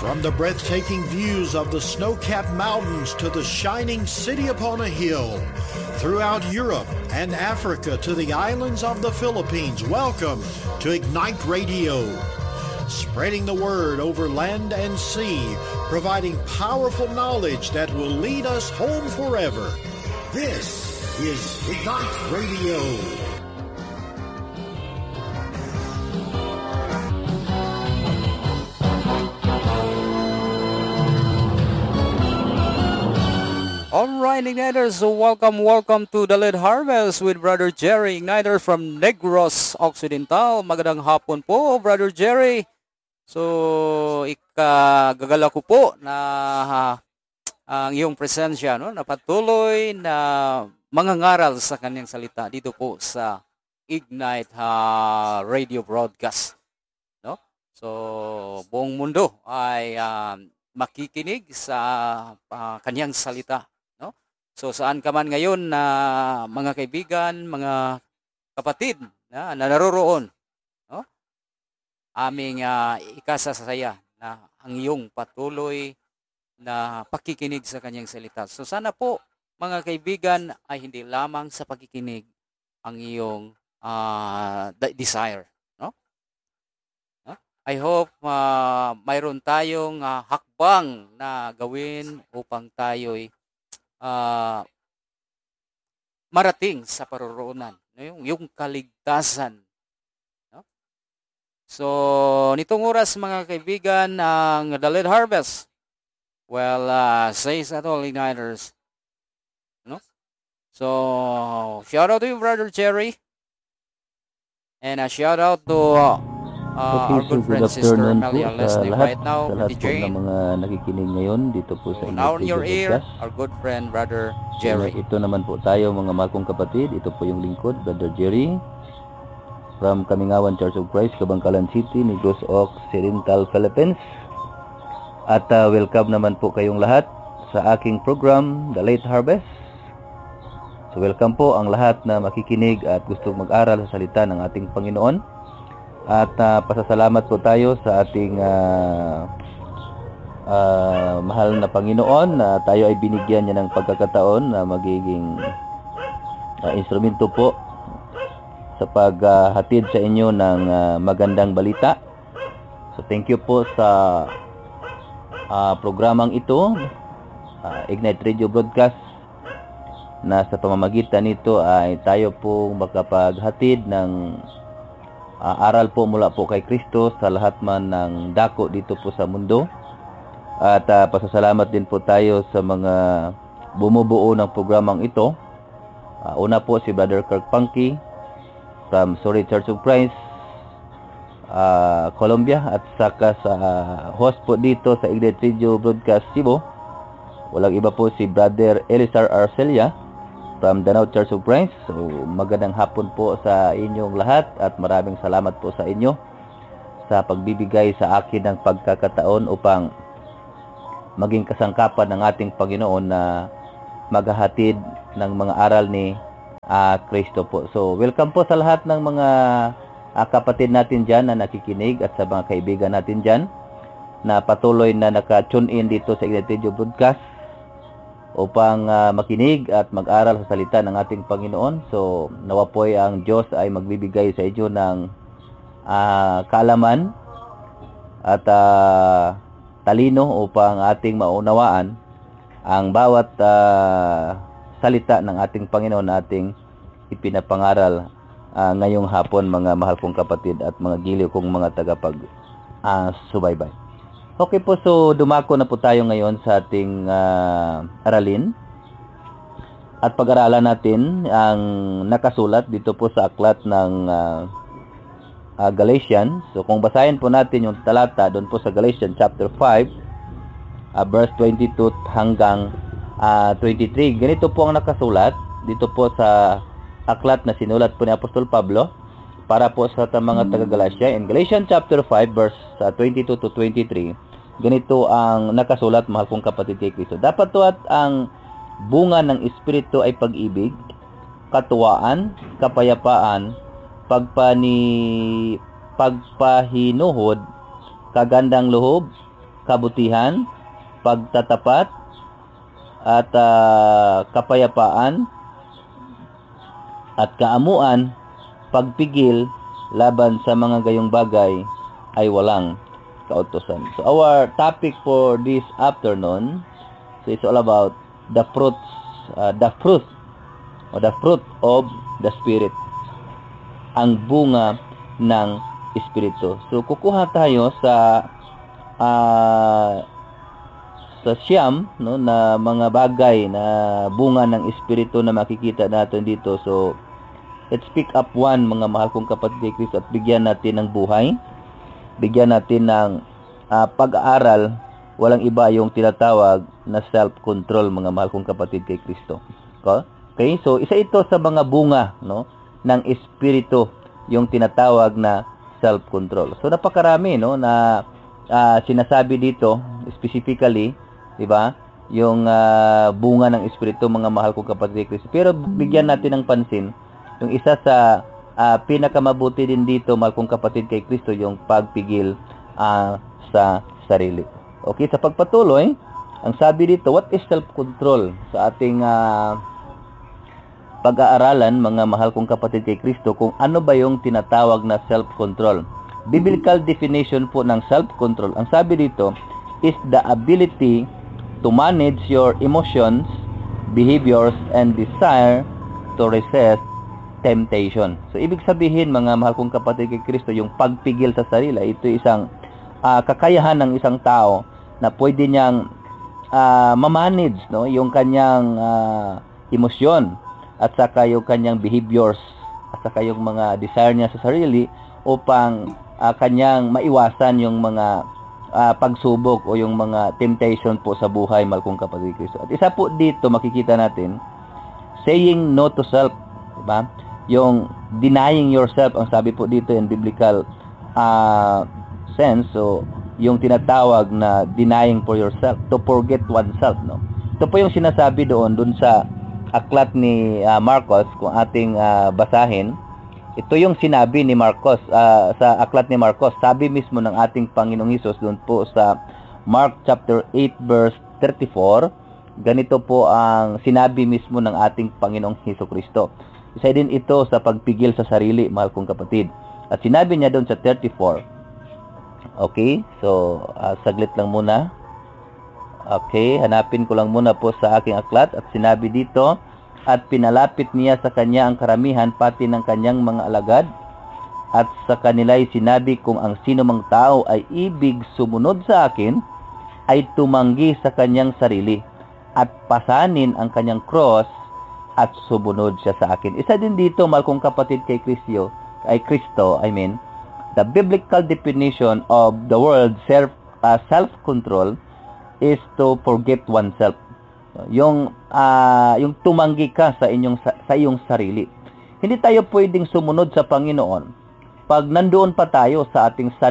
From the breathtaking views of the snow-capped mountains to the shining city upon a hill, throughout Europe and Africa to the islands of the Philippines, welcome to Ignite Radio. Spreading the word over land and sea, providing powerful knowledge that will lead us home forever. This is Ignite Radio. Alright, Igniters, so welcome to the Lead Harvest with Brother Jerry, Igniter from Negros Occidental. Magandang hapon po, Brother Jerry. So, ikagagala ko po na ang iyong presensya, no, na patuloy na mangangaral sa kanyang salita dito po sa Ignite Radio Broadcast. No? So, buong mundo ay makikinig sa kanyang salita. So saan ka man ngayon na mga kaibigan, mga kapatid na naroroon, no? Aming ikasasaya na ang iyong patuloy na pakikinig sa kanyang salita. So sana po mga kaibigan ay hindi lamang sa pakikinig ang iyong desire, no? I hope mayroon tayong hakbang na gawin upang tayo'y marating sa paroroonan, yung kaligtasan. No? So, nitong oras mga kaibigan ng The Lead Harvest, well, says at all Igniters. No? So, shout out to you, Brother Jerry. And a shout out to our good friend Sister Melia Leslie right now, sa lahat po ng mga nakikinig ngayon dito po sa now in your ear, our good friend Brother Jerry. Ito naman po tayo mga mahal kong kapatid, ito po yung lingkod, Brother Jerry from Kamingawan Church of Christ, Kabangkalan City, Negros Occidental, Philippines. At welcome naman po kayong lahat sa aking program, The Late Harvest. So welcome po ang lahat na makikinig at gusto mag-aral sa salita ng ating Panginoon. At pasasalamat po tayo sa ating mahal na Panginoon na tayo ay binigyan niya ng pagkakataon na magiging instrumento po sa paghatid sa inyo ng magandang balita. So thank you po sa programang ito, Ignite Radio Broadcast, na sa pamamagitan nito ay tayo po makapaghatid ng aral po mula po kay Kristo sa lahat man ng dako dito po sa mundo. At pasasalamat din po tayo sa mga bumubuo ng programang ito. Una po si Brother Kirk Punky from Sorry Church of Christ, Colombia, at saka sa host po dito sa Ignite Radio Broadcast Cebu, walang iba po si Brother Elizar Arcelia from Danau Church of Christ. So magandang hapon po sa inyong lahat at maraming salamat po sa inyo sa pagbibigay sa akin ng pagkakataon upang maging kasangkapan ng ating Panginoon na maghahatid ng mga aral ni Kristo po. So welcome po sa lahat ng mga kapatid natin dyan na nakikinig at sa mga kaibigan natin dyan na patuloy na naka-tune in dito sa Ignite Radio Broadcast upang makinig at mag-aral sa salita ng ating Panginoon. So nawa po ang Diyos ay magbibigay sa inyo ng kaalaman at talino upang ating maunawaan ang bawat salita ng ating Panginoon na ating ipinapangaral ngayong hapon, mga mahal kong kapatid at mga giliw kong mga subaybay. Okay po, so dumako na po tayo ngayon sa ating aralin at pag-aralan natin ang nakasulat dito po sa aklat ng Galatians. So kung basahin po natin yung talata doon po sa Galatians chapter 5 verse 22 hanggang 23, ganito po ang nakasulat dito po sa aklat na sinulat po ni Apostol Pablo para po sa mga taga-Galatia. In Galatians chapter 5 verse 22 to 23, ganito ang nakasulat, mahal kong kapatid kay Kristo. Dapat to at ang bunga ng Espiritu ay pag-ibig, katuwaan, kapayapaan, pagpahinuhod, kagandang loob, kabutihan, pagtatapat, at kapayapaan, at kaamuan, pagpigil laban sa mga gayong bagay ay walang kautusan. So our topic for this afternoon, so it's all about the fruit of the Spirit, ang bunga ng Espiritu. So kukuha tayo sa siyam, no, na mga bagay na bunga ng Espiritu na makikita natin dito. So let's pick up one, mga mahal kong kapatid kay Kristo, at bigyan natin ng buhay, bigyan natin ng pag-aaral. Walang iba yung tinatawag na self-control, mga mahal kong kapatid kay Kristo. Okay, so isa ito sa mga bunga, no, ng Espiritu, yung tinatawag na self-control. So napakarami, no, na sinasabi dito specifically, di ba, yung bunga ng Espiritu, mga mahal kong kapatid kay Kristo. Pero bigyan natin ng pansin yung isa sa pinakamabuti din dito, mahal kong kapatid kay Kristo, yung pagpigil sa sarili. Okay, sa pagpatuloy, ang sabi dito, what is self-control? Sa ating pag-aaralan, mga mahal kong kapatid kay Kristo, kung ano ba yung tinatawag na self-control. Biblical definition po ng self-control, ang sabi dito, is the ability to manage your emotions, behaviors, and desire to resist temptation. So, ibig sabihin, mga mahal kong kapatid kay Kristo, yung pagpigil sa sarili, ito isang kakayahan ng isang tao na pwede niyang mamanage, no, yung kanyang emosyon, at saka yung kanyang behaviors, at saka yung mga desire niya sa sarili, upang kanyang maiwasan yung mga pagsubok o yung mga temptation po sa buhay, mahal kong kapatid Kristo. At isa po dito makikita natin, saying no to self, diba? Yung denying yourself, ang sabi po dito in biblical sense. So yung tinatawag na denying for yourself, to forget oneself, no? Ito po yung sinasabi doon sa aklat ni Marcos, kung ating basahin. Ito yung sinabi ni Marcos sa aklat ni Marcos. Sabi mismo ng ating Panginoong Hesus doon po sa Mark chapter 8 verse 34. Ganito po ang sinabi mismo ng ating Panginoong Hesukristo. Isa din ito sa pagpigil sa sarili, mahal kong kapatid. At sinabi niya doon sa 34. Okay, so saglit lang muna. Okay, hanapin ko lang muna po sa aking aklat. At sinabi dito, at pinalapit niya sa kanya ang karamihan, pati ng kanyang mga alagad. At sa kanila'y sinabi, kung ang sino mang tao ay ibig sumunod sa akin, ay tumanggi sa kanyang sarili, at pasanin ang kanyang cross, at sumunod siya sa akin. Isa din dito, mahal kong kapatid kay Kristo, the biblical definition of the word self-control is to forget oneself. Yung tumanggi ka sa iyong sarili. Hindi tayo pwedeng sumunod sa Panginoon pag nandoon pa tayo sa ating sarili.